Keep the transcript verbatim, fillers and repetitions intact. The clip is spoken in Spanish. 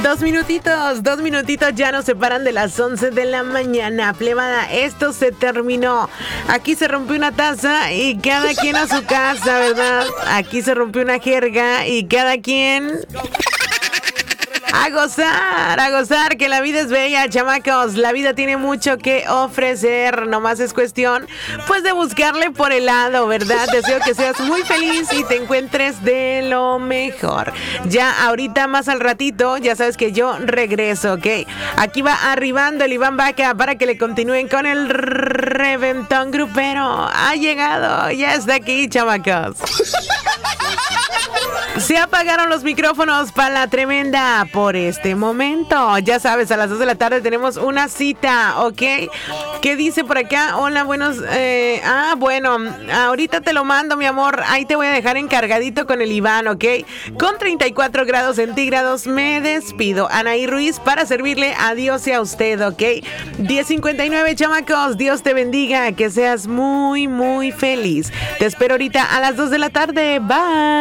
Dos minutitos, dos minutitos ya nos separan de las once de la mañana. Plebada, esto se terminó. Aquí se rompió una taza y cada quien a su casa, ¿verdad? Aquí se rompió una jerga y cada quien... A gozar, a gozar, que la vida es bella, chamacos. La vida tiene mucho que ofrecer. Nomás es cuestión, pues, de buscarle por el lado, ¿verdad? Deseo que seas muy feliz y te encuentres de lo mejor. Ya ahorita, más al ratito, ya sabes que yo regreso, ¿ok? Aquí va arribando el Iván Vaca para que le continúen con el reventón grupero. Ha llegado, ya está aquí, chamacos. Se apagaron los micrófonos para la tremenda por este momento. Ya sabes, a las dos de la tarde tenemos una cita, ¿ok? ¿Qué dice por acá? Hola, buenos... Eh, ah, bueno, ahorita te lo mando, mi amor. Ahí te voy a dejar encargadito con el Iván, ¿ok? Con treinta y cuatro grados centígrados me despido. Anaí Ruiz para servirle a Dios y a usted, ¿ok? diez cincuenta y nueve, chamacos. Dios te bendiga. Que seas muy, muy feliz. Te espero ahorita a las dos de la tarde. Bye.